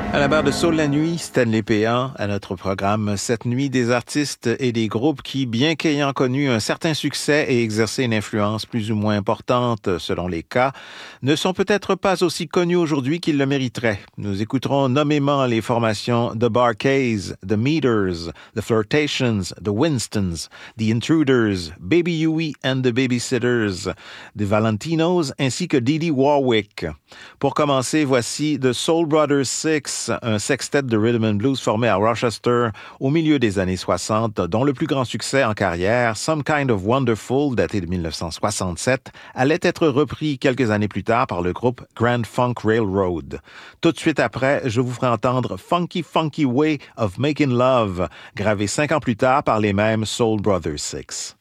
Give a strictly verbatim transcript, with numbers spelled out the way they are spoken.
À la barre de Soul la nuit, Stanley Péan, à notre programme cette nuit, des artistes et des groupes qui, bien qu'ayant connu un certain succès et exercé une influence plus ou moins importante selon les cas, ne sont peut-être pas aussi connus aujourd'hui qu'ils le mériteraient. Nous écouterons nommément les formations The Bar-Kays, The Meters, The Flirtations, The Winstons, The Intruders, Baby Huey and the Babysitters, The Valentinos ainsi que Dee Dee Warwick. Pour commencer, voici The Soul Brothers Six, un sextet de rhythm and blues formé à Rochester au milieu des années soixante, dont le plus grand succès en carrière, Some Kind of Wonderful, daté de dix-neuf cent soixante-sept, allait être repris quelques années plus tard par le groupe Grand Funk Railroad. Tout de suite après, je vous ferai entendre Funky Funky Way of Making Love, gravé cinq ans plus tard par les mêmes Soul Brothers Six.